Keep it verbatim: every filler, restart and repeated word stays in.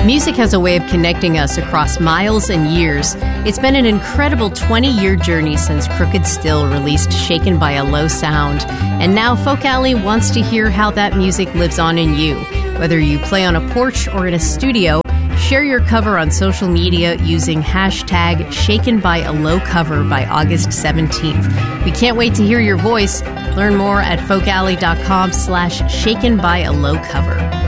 Music has a way of connecting us across miles and years. It's been an incredible twenty-year journey since Crooked Still released Shaken by a Low Sound. And now Folk Alley wants to hear how that music lives on in you. Whether you play on a porch or in a studio, share your cover on social media using hashtag Shaken by a Low Cover by August seventeenth. We can't wait to hear your voice. Learn more at folkalley.com slash shaken by a low cover.